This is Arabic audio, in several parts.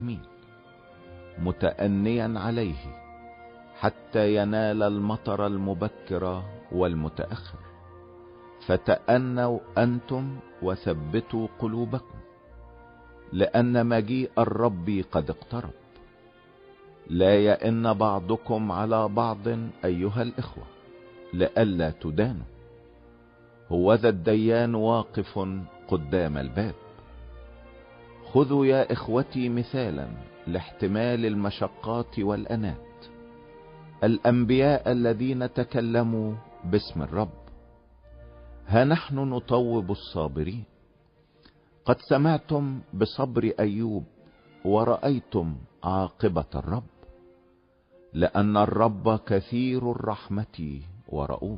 متأنيا عليه حتى ينال المطر المبكر والمتأخر. فتأنوا أنتم وثبتوا قلوبكم، لأن مجيء الرب قد اقترب. لا يئن بعضكم على بعض أيها الإخوة، لئلا تدانوا. هوذا الديان واقف قدام الباب. خذوا يا إخوتي مثالا لاحتمال المشقات والأنات الأنبياء الذين تكلموا باسم الرب. ها نحن نطوب الصابرين. قد سمعتم بصبر أيوب ورأيتم عاقبة الرب، لأن الرب كثير الرحمة ورؤوف.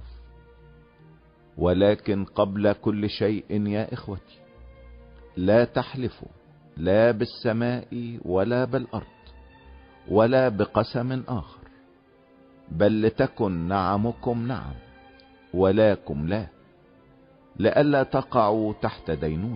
ولكن قبل كل شيء يا إخوتي، لا تحلفوا لا بالسماء ولا بالأرض ولا بقسم آخر، بل لتكن نعمكم نعم ولاكم لا، لئلا تقعوا تحت دينونة.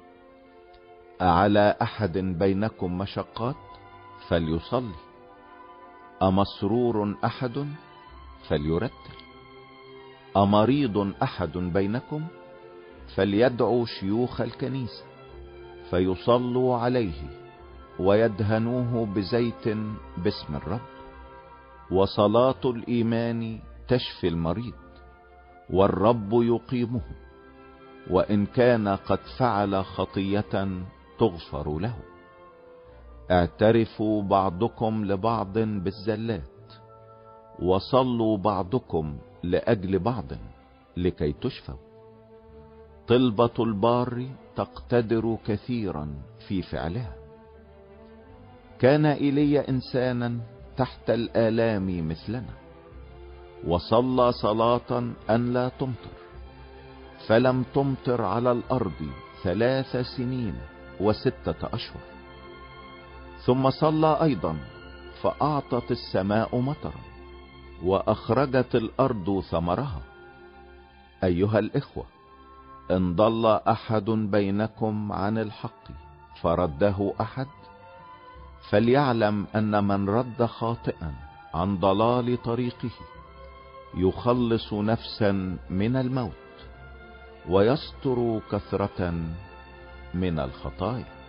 أعلى أحد بينكم مشقات فليصلي، أمسرور أحد فليرتل، أمريض أحد بينكم فليدعو شيوخ الكنيسة فيصلوا عليه ويدهنوه بزيت باسم الرب. وصلاة الإيمان تشفي المريض والرب يقيمه، وإن كان قد فعل خطية تغفر له. اعترفوا بعضكم لبعض بالزلات، وصلوا بعضكم لأجل بعض لكي تشفوا. طلبة البار تقتدر كثيرا في فعلها. كان إيليا إنسانا تحت الآلام مثلنا، وصلى صلاة أن لا تمطر، فلم تمطر على الأرض 3 سنين و6 أشهر. ثم صلى أيضا فأعطت السماء مطرا وأخرجت الأرض ثمرها. أيها الإخوة، إن ضل أحد بينكم عن الحق فرده أحد، فليعلم أن من رد خاطئا عن ضلال طريقه يخلص نفسا من الموت ويستر كثرة من الخطايا.